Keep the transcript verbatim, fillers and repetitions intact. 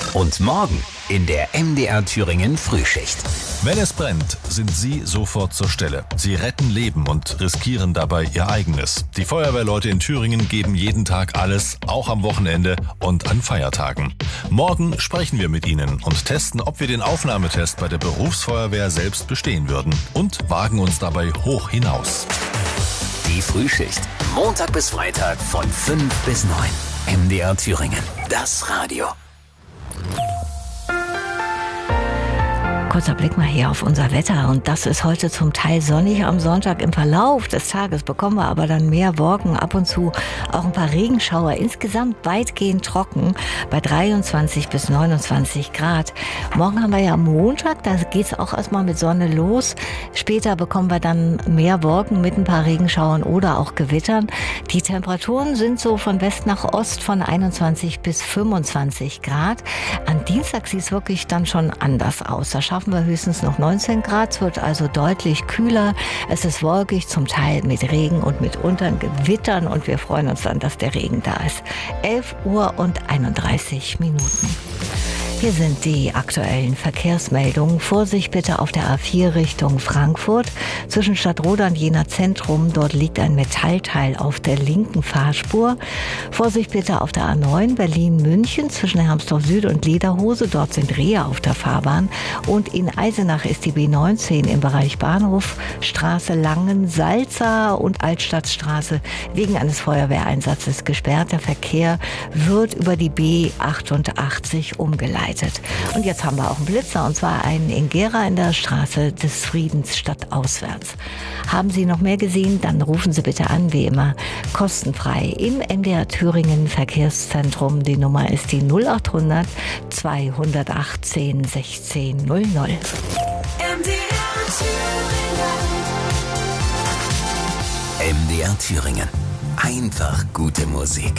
Und morgen in der M D R Thüringen Frühschicht. Wenn es brennt, sind Sie sofort zur Stelle. Sie retten Leben und riskieren dabei Ihr eigenes. Die Feuerwehrleute in Thüringen geben jeden Tag alles, auch am Wochenende und an Feiertagen. Morgen sprechen wir mit Ihnen und testen, ob wir den Aufnahmetest bei der Berufsfeuerwehr selbst bestehen würden und wagen uns dabei hoch hinaus. Die Frühschicht. Montag bis Freitag von fünf bis neun. M D R Thüringen. Das Radio. Kurzer Blick mal hier auf unser Wetter und das ist heute zum Teil sonnig. Am Sonntag im Verlauf des Tages bekommen wir aber dann mehr Wolken, ab und zu auch ein paar Regenschauer. Insgesamt weitgehend trocken bei dreiundzwanzig bis neunundzwanzig Grad. Morgen haben wir ja Montag, da geht's auch erstmal mit Sonne los. Später bekommen wir dann mehr Wolken mit ein paar Regenschauern oder auch Gewittern. Die Temperaturen sind so von West nach Ost von einundzwanzig bis fünfundzwanzig Grad. Am Dienstag sieht es wirklich dann schon anders aus. Da schaffen wir höchstens noch neunzehn Grad, es wird also deutlich kühler. Es ist wolkig, zum Teil mit Regen und mitunter Gewittern und wir freuen uns dann, dass der Regen da ist. elf Uhr und einunddreißig Minuten. Hier sind die aktuellen Verkehrsmeldungen. Vorsicht bitte auf der A vier Richtung Frankfurt. Zwischen Stadtroda und Jena Zentrum, dort liegt ein Metallteil auf der linken Fahrspur. Vorsicht bitte auf der A neun Berlin-München zwischen Hermsdorf Süd und Lederhose. Dort sind Rehe auf der Fahrbahn. Und in Eisenach ist die B neunzehn im Bereich Bahnhof, Straße Langen, Salza und Altstadtstraße wegen eines Feuerwehreinsatzes gesperrt. Der Verkehr wird über die B achtundachtzig umgeleitet. Und jetzt haben wir auch einen Blitzer, und zwar einen in Gera in der Straße des Friedens stadtauswärts. Haben Sie noch mehr gesehen? Dann rufen Sie bitte an, wie immer, kostenfrei im M D R Thüringen Verkehrszentrum. Die Nummer ist die null acht hundert zweihundertachtzehn sechzehn null null. M D R Thüringen. M D R Thüringen. Einfach gute Musik.